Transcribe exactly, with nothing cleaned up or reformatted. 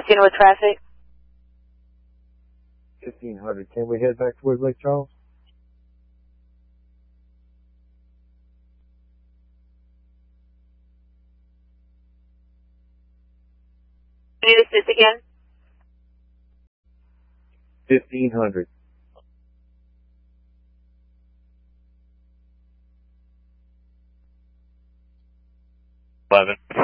Dealing with traffic. fifteen hundred. Can we head back towards Lake Charles? Can you assist again? fifteen hundred. eleven.